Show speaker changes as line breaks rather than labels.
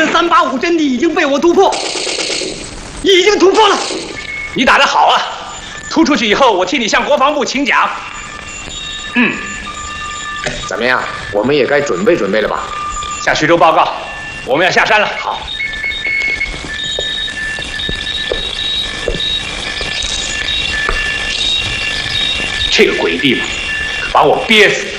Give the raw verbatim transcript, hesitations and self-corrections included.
的三八五阵地已经被我突破，已经突破了。
你打得好啊！突出去以后，我替你向国防部请奖。嗯，
怎么样？我们也该准备准备了吧？
向徐州报告，我们要下山了。好。这个鬼地方，把我憋死！